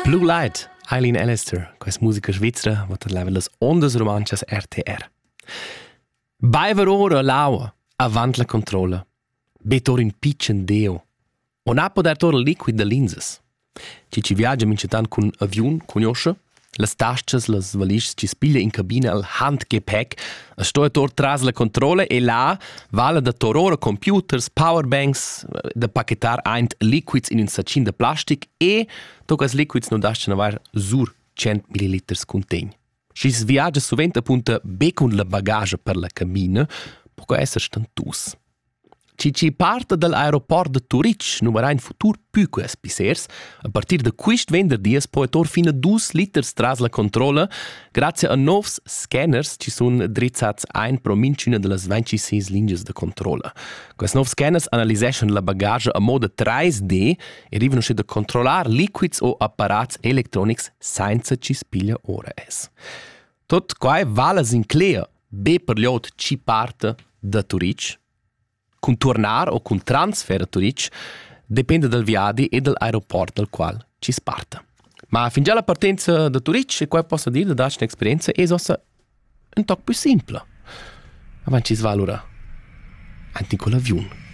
Blue Light, Eileen Allister, questa musica svizzera, che leva le ondas romantiche RTR. Baiver ora l'aua, avant la controlla. Betor in pitchen deo. On ha poder tor liquid de linzas. Ci viaggia mincetan con avion, conosce, las tasches, las valises, ci spiglia in cabina al handgepäck, sto tor tras la controlla e là vala da torora computers, powerbanks, da paquetar eint liquids in un sacin de plastic e tocas liquids non dascen avar sur 100 ml contegn. Schis viaggia sovent appunta be con la bagaggia per la cabina, può esser stantus. Ci parte dall'aeroport de Zurich numera in futur più quest pisers, a partir de quist venderdies può tor fino a 2 liters tras la controlla, grazie a novs scanners ci sun drizzats ein pro minciuna de las 26 linges de controlla. Quest novs scanners analiseschen la bagaggia a moda 3D e arrivano a controllar liquids o apparats electronics senza ci spiglia ora es. Tot quai valas in clea, be per liot ci parte da Zurich, con tornar o con transfer a Zurich dipende dal viadi e dall'aeroport dal qual ci sparta. Ma fin già la partenza da Zurich, e qua posso dire, da darci un'esperienza, è un toc più semplice. Ma ci svalora anche con l'avion.